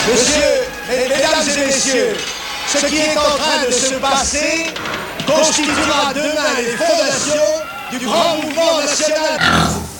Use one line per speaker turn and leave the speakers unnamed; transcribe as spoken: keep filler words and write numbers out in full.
Monsieur, mes- mesdames et messieurs, ce qui est en train de se passer constituera demain les fondations du grand mouvement national.